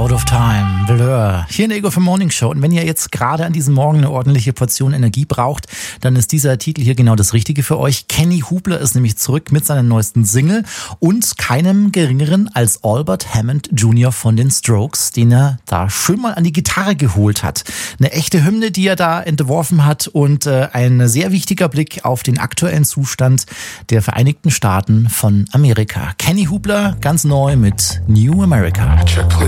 Out of Time, Blur, hier in der Ego für Morning Show. Und wenn ihr jetzt gerade an diesem Morgen eine ordentliche Portion Energie braucht, dann ist dieser Titel hier genau das Richtige für euch. Kenny Hubler ist nämlich zurück mit seiner neuesten Single und keinem geringeren als Albert Hammond Jr. von den Strokes, den er da schön mal an die Gitarre geholt hat. Eine echte Hymne, die er da entworfen hat und ein sehr wichtiger Blick auf den aktuellen Zustand der Vereinigten Staaten von Amerika. Kenny Hubler, ganz neu mit New America.